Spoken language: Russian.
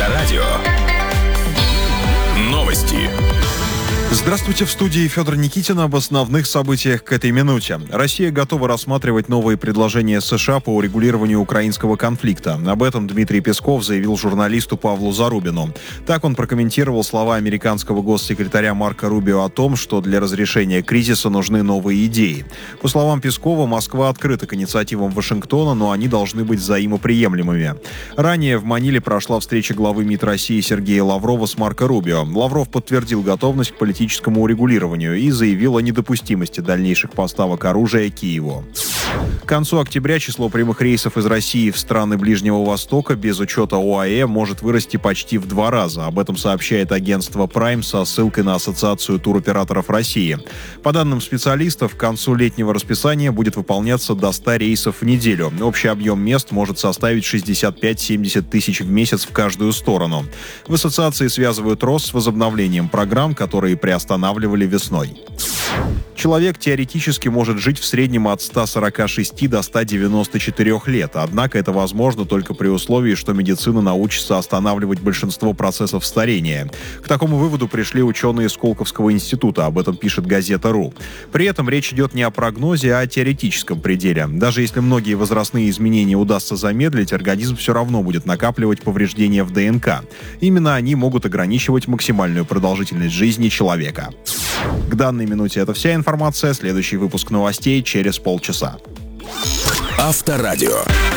Авторадио. Новости. Здравствуйте, в студии Федор Никитин. Об основных событиях к этой минуте. Россия готова рассматривать новые предложения США по урегулированию украинского конфликта. Об этом Дмитрий Песков заявил журналисту Павлу Зарубину. Так он прокомментировал слова американского госсекретаря Марко Рубио о том, что для разрешения кризиса нужны новые идеи. По словам Пескова, Москва открыта к инициативам Вашингтона, но они должны быть взаимоприемлемыми. Ранее в Маниле прошла встреча главы МИД России Сергея Лаврова с Марко Рубио. Лавров подтвердил готовность к политическому урегулированию и заявил о недопустимости дальнейших поставок оружия Киеву. К концу октября число прямых рейсов из России в страны Ближнего Востока без учета ОАЭ может вырасти почти в 2 раза. Об этом сообщает агентство Prime со ссылкой на Ассоциацию туроператоров России. По данным специалистов, к концу летнего расписания будет выполняться до 100 рейсов в неделю. Общий объем мест может составить 65-70 тысяч в месяц в каждую сторону. В ассоциации связывают рост с возобновлением программ, которые приостанавливали весной. Человек теоретически может жить в среднем от 146 до 194 лет, однако это возможно только при условии, что медицина научится останавливать большинство процессов старения. К такому выводу пришли ученые Сколковского института, об этом пишет газета.ру. При этом речь идет не о прогнозе, а о теоретическом пределе. Даже если многие возрастные изменения удастся замедлить, организм все равно будет накапливать повреждения в ДНК. Именно они могут ограничивать максимальную продолжительность жизни человека. К данной минуте это вся информация. Следующий выпуск новостей через полчаса. Авторадио.